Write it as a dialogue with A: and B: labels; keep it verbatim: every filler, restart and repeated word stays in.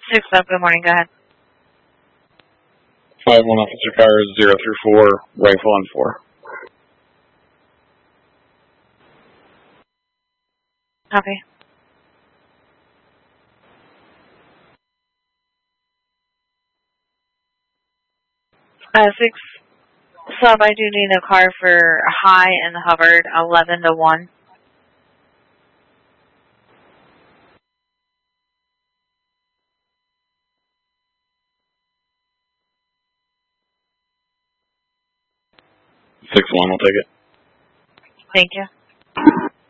A: Six up, good morning, go ahead.
B: five one officer cars, zero through four, rifle on four.
A: Okay. Uh, six sub, I do need a car for High and Hubbard, eleven to one.
B: six one, we'll take it.
A: Thank you.